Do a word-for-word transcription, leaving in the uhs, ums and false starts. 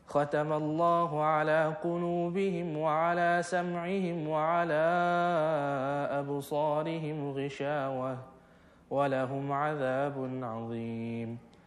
ختم الله على قلوبهم وعلى سمعهم وعلى أبصارهم غشاوة ولهم عذاب عظيم